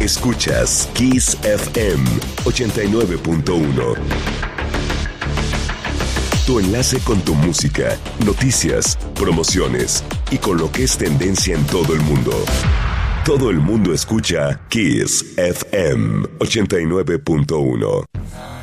Escuchas Kiss FM 89.1. Tu enlace con tu música, noticias, promociones y con lo que es tendencia en todo el mundo. Todo el mundo escucha Kiss FM 89.1.